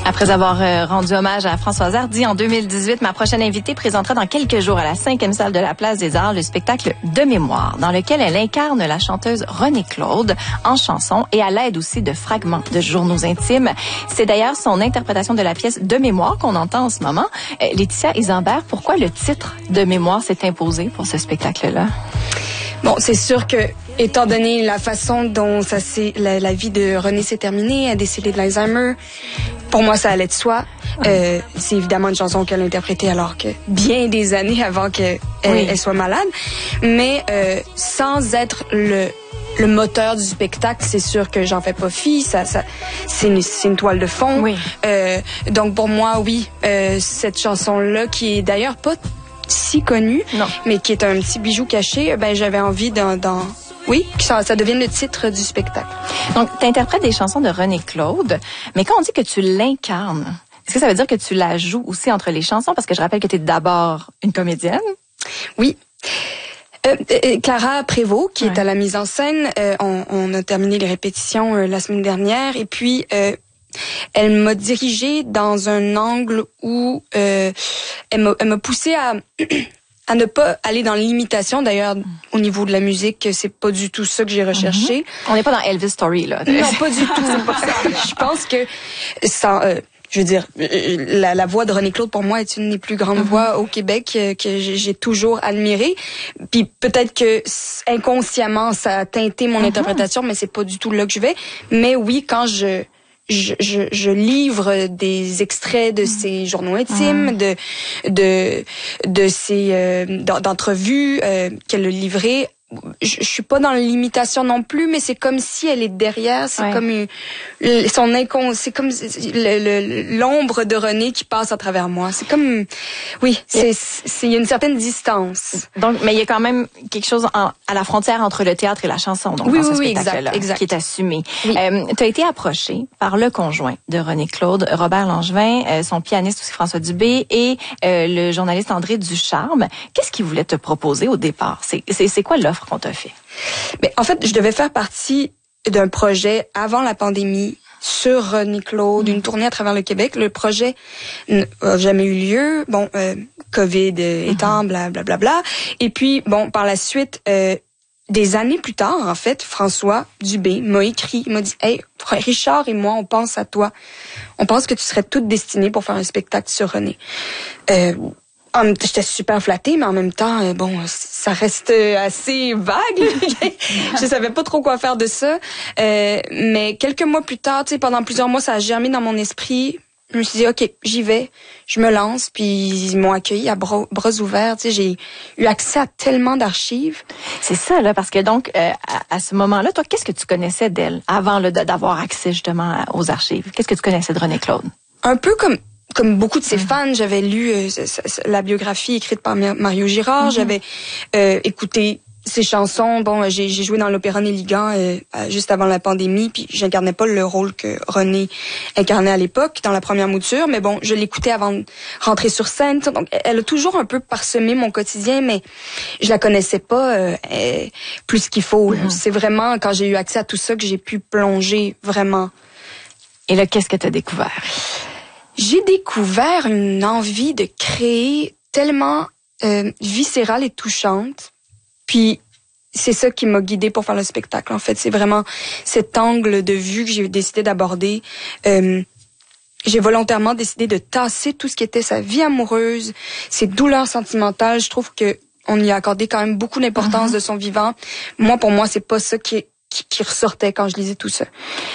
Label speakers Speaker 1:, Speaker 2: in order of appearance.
Speaker 1: Après avoir rendu hommage à Françoise Hardy en 2018, ma prochaine invitée présentera dans quelques jours à la 5e salle de la Place des Arts le spectacle De mémoire, dans lequel elle incarne la chanteuse René Claude en chanson et à l'aide aussi de fragments de journaux intimes. C'est d'ailleurs son interprétation de la pièce De mémoire qu'on entend en ce moment. Laetitia Isambert, pourquoi le titre De mémoire s'est imposé pour ce spectacle-là?
Speaker 2: Bon, c'est sûr que, étant donné la façon dont la vie de René s'est terminée, elle a décédé de l'Alzheimer, pour moi, ça allait de soi. C'est évidemment une chanson qu'elle a interprétée alors que bien des années avant qu'elle soit malade. Mais sans être le moteur du spectacle, c'est sûr que j'en fais pas fi. C'est une toile de fond.
Speaker 1: Oui.
Speaker 2: Donc pour moi, oui, cette chanson-là, qui est d'ailleurs pas si connue, mais qui est un petit bijou caché, j'avais envie oui, que ça devienne le titre du spectacle.
Speaker 1: Donc, tu interprètes des chansons de René Claude, mais quand on dit que tu l'incarnes, est-ce que ça veut dire que tu la joues aussi entre les chansons? Parce que je rappelle que tu es d'abord une comédienne.
Speaker 2: Oui. Clara Prévost, qui est à la mise en scène, on a terminé les répétitions la semaine dernière, et puis elle m'a dirigée dans un angle où elle m'a poussée à ne pas aller dans l'imitation. D'ailleurs, au niveau de la musique, c'est pas du tout ça que j'ai recherché.
Speaker 1: On n'est pas dans Elvis Story, là.
Speaker 2: Non, pas du tout. C'est pas ça. Je pense que je veux dire, la voix de René Claude, pour moi, est une des plus grandes voix au Québec que j'ai toujours admirée. Puis peut-être que inconsciemment, ça a teinté mon interprétation, mais c'est pas du tout là que je vais. Mais oui, quand je livre des extraits de ces journaux intimes, de ces d'entrevues qu'elle a livrées. Je suis pas dans l'imitation non plus, mais c'est comme si elle est derrière. C'est comme c'est comme l'ombre de René qui passe à travers moi. C'est comme, oui, il y a une certaine distance.
Speaker 1: Donc, mais il y a quand même quelque chose à la frontière entre le théâtre et la chanson. Donc, dans ce spectacle-là,
Speaker 2: exact.
Speaker 1: Qui est assumé.
Speaker 2: Oui.
Speaker 1: Tu as été approchée par le conjoint de René Claude, Robert Langevin, son pianiste aussi François Dubé et le journaliste André Ducharme. Qu'est-ce qu'il voulait te proposer au départ? C'est quoi l'offre qu'on t'a fait?
Speaker 2: Mais en fait, je devais faire partie d'un projet avant la pandémie sur René Claude, une tournée à travers le Québec. Le projet n'a jamais eu lieu. Bon, COVID étant, blablabla. Et puis, bon, par la suite, des années plus tard, en fait, François Dubé m'a écrit, il m'a dit « Hey, Richard et moi, on pense à toi. On pense que tu serais toute destinée pour faire un spectacle sur René. » J'étais super flattée, mais en même temps, ça reste assez vague. Je savais pas trop quoi faire de ça. Mais quelques mois plus tard, pendant plusieurs mois, ça a germé dans mon esprit. Je me suis dit, OK, j'y vais, je me lance, puis ils m'ont accueilli à bras ouverts. J'ai eu accès à tellement d'archives.
Speaker 1: C'est ça, là, parce que donc, à ce moment-là, toi, qu'est-ce que tu connaissais d'elle avant d'avoir accès justement aux archives? Qu'est-ce que tu connaissais de René Claude?
Speaker 2: Un peu comme beaucoup de ses fans, j'avais lu la biographie écrite par Mario Girard, j'avais écouté ses chansons. Bon, j'ai joué dans l'opéra Néligan juste avant la pandémie, puis j'incarnais pas le rôle que René incarnait à l'époque dans la première mouture, mais bon, je l'écoutais avant de rentrer sur scène. Donc, elle a toujours un peu parsemé mon quotidien, mais je la connaissais pas plus qu'il faut. C'est vraiment quand j'ai eu accès à tout ça que j'ai pu plonger vraiment.
Speaker 1: Et là, qu'est-ce que tu as découvert?
Speaker 2: J'ai découvert une envie de créer tellement viscérale et touchante. Puis c'est ça qui m'a guidée pour faire le spectacle. En fait, c'est vraiment cet angle de vue que j'ai décidé d'aborder. J'ai volontairement décidé de tasser tout ce qui était sa vie amoureuse, ses douleurs sentimentales. Je trouve que on y a accordé quand même beaucoup d'importance de son vivant. Pour moi, c'est pas ça qui ressortait quand je lisais tout ça.